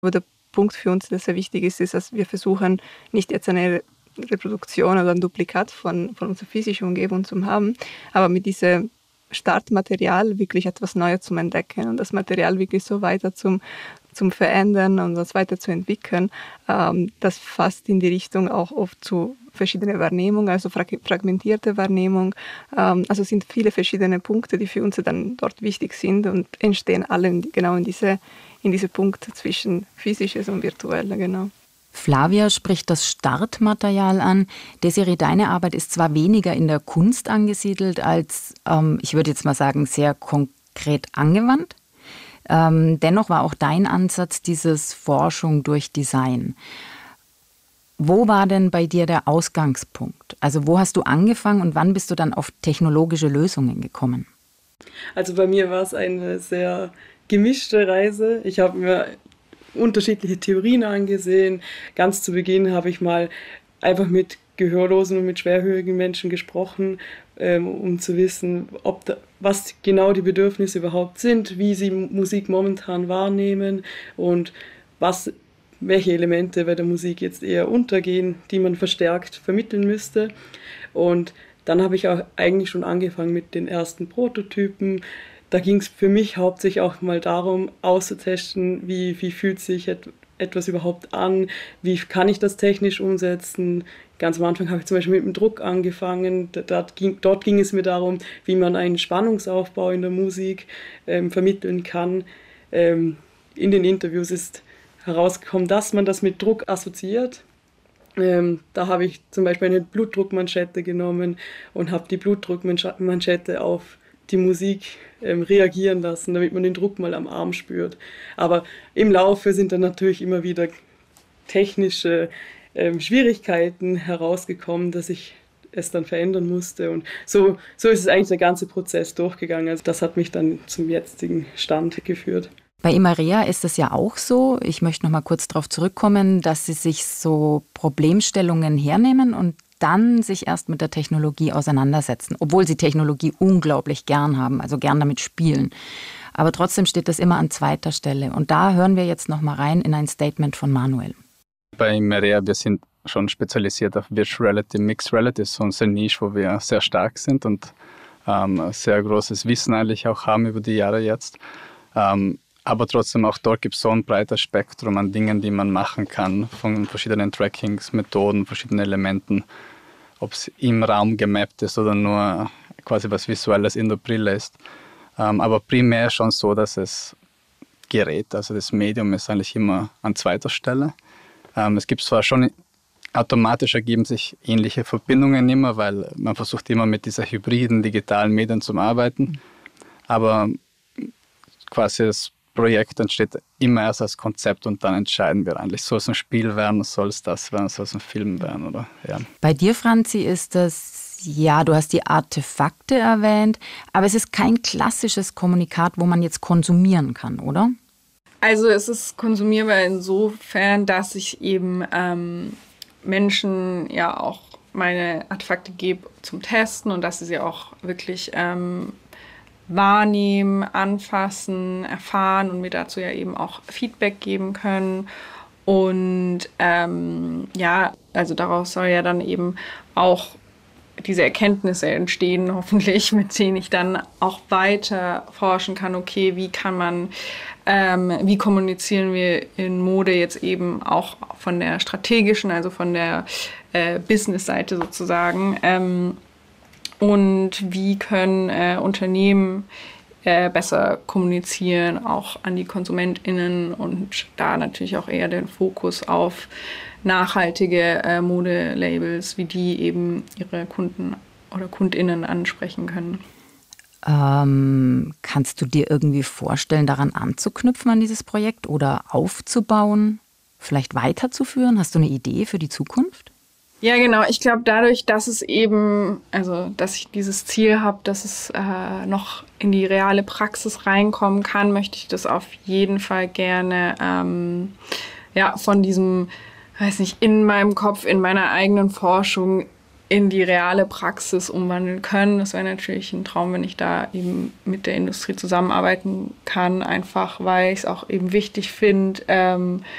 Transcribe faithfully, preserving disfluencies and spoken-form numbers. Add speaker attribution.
Speaker 1: Aber der Punkt für uns, der sehr wichtig ist, ist, dass wir versuchen, nicht jetzt eine Reproduktion oder ein Duplikat von, von unserer physischen Umgebung zu haben, aber mit diesem Startmaterial wirklich etwas Neues zu entdecken und das Material wirklich so weiter zum, zum Verändern und das weiter zu entwickeln, ähm, das fast in die Richtung auch oft zu verschiedene Wahrnehmung, also fragmentierte Wahrnehmung. Ähm, also es sind viele verschiedene Punkte, die für uns dann dort wichtig sind und entstehen alle in, genau in diese, in diese Punkte zwischen Physisches und Virtuelle, genau.
Speaker 2: Flavia spricht das Startmaterial an. Desiree, deine Arbeit ist zwar weniger in der Kunst angesiedelt als, ähm, ich würde jetzt mal sagen, sehr konkret angewandt. Ähm, dennoch war auch dein Ansatz dieses Forschung durch Design. Wo war denn bei dir der Ausgangspunkt? Also wo hast du angefangen und wann bist du dann auf technologische Lösungen gekommen?
Speaker 3: Also bei mir war es eine sehr gemischte Reise. Ich habe mir unterschiedliche Theorien angesehen. Ganz zu Beginn habe ich mal einfach mit gehörlosen und mit schwerhörigen Menschen gesprochen, ähm, um zu wissen, ob da, was genau die Bedürfnisse überhaupt sind, wie sie Musik momentan wahrnehmen und was, welche Elemente bei der Musik jetzt eher untergehen, die man verstärkt vermitteln müsste. Und dann habe ich auch eigentlich schon angefangen mit den ersten Prototypen. Da ging es für mich hauptsächlich auch mal darum, auszutesten, wie, wie fühlt sich et- etwas überhaupt an, wie kann ich das technisch umsetzen. Ganz am Anfang habe ich zum Beispiel mit dem Druck angefangen. Dort ging, dort ging es mir darum, wie man einen Spannungsaufbau in der Musik ähm, vermitteln kann. Ähm, in den Interviews ist herausgekommen, dass man das mit Druck assoziiert. Ähm, da habe ich zum Beispiel eine Blutdruckmanschette genommen und habe die Blutdruckmanschette auf die Musik ähm, reagieren lassen, damit man den Druck mal am Arm spürt. Aber im Laufe sind dann natürlich immer wieder technische ähm, Schwierigkeiten herausgekommen, dass ich es dann verändern musste. Und so, so ist es eigentlich der ganze Prozess durchgegangen. Also das hat mich dann zum jetzigen Stand geführt.
Speaker 2: Bei Imarea ist es ja auch so, ich möchte noch mal kurz darauf zurückkommen, dass Sie sich so Problemstellungen hernehmen und dann sich erst mit der Technologie auseinandersetzen, obwohl Sie Technologie unglaublich gern haben, also gern damit spielen. Aber trotzdem steht das immer an zweiter Stelle. Und da hören wir jetzt noch mal rein in ein Statement von Manuel.
Speaker 4: Bei Imarea, wir sind schon spezialisiert auf Virtual Reality, Mixed Reality, so unsere Nische, wo wir sehr stark sind und ähm, sehr großes Wissen eigentlich auch haben über die Jahre jetzt. Ähm, Aber trotzdem auch dort gibt es so ein breites Spektrum an Dingen, die man machen kann, von verschiedenen Trackings, Methoden, verschiedenen Elementen, ob es im Raum gemappt ist oder nur quasi was Visuelles in der Brille ist. Ähm, aber primär schon so, dass das Gerät, also das Medium ist eigentlich immer an zweiter Stelle. Ähm, es gibt zwar schon, automatisch ergeben sich ähnliche Verbindungen immer, weil man versucht immer mit dieser hybriden digitalen Medien zu arbeiten, aber quasi das Projekt entsteht immer erst als Konzept und dann entscheiden wir eigentlich, soll es ein Spiel werden, soll es das werden, soll es ein Film werden oder ja.
Speaker 2: Bei dir, Franzi, ist das, ja, du hast die Artefakte erwähnt, aber es ist kein klassisches Kommunikat, wo man jetzt konsumieren kann, oder?
Speaker 5: Also es ist konsumierbar insofern, dass ich eben ähm, Menschen ja auch meine Artefakte gebe zum Testen und dass sie sie auch wirklich ähm, wahrnehmen, anfassen, erfahren und mir dazu ja eben auch Feedback geben können. Und ähm, ja, also daraus soll ja dann eben auch diese Erkenntnisse entstehen, hoffentlich, mit denen ich dann auch weiter forschen kann, okay, wie kann man, ähm, wie kommunizieren wir in Mode jetzt eben auch von der strategischen, also von der äh, Business-Seite sozusagen, ähm, und wie können äh, Unternehmen äh, besser kommunizieren, auch an die KonsumentInnen und da natürlich auch eher den Fokus auf nachhaltige äh, Modelabels, wie die eben ihre Kunden oder KundInnen ansprechen können.
Speaker 2: Ähm, kannst du dir irgendwie vorstellen, daran anzuknüpfen an dieses Projekt oder aufzubauen, vielleicht weiterzuführen? Hast du eine Idee für die Zukunft?
Speaker 5: Ja, genau. Ich glaube, dadurch, dass es eben, also dass ich dieses Ziel habe, dass es äh, noch in die reale Praxis reinkommen kann, möchte ich das auf jeden Fall gerne ähm, ja, von diesem, weiß nicht, in meinem Kopf, in meiner eigenen Forschung in die reale Praxis umwandeln können. Das wäre natürlich ein Traum, wenn ich da eben mit der Industrie zusammenarbeiten kann, einfach weil ich es auch eben wichtig finde, ähm,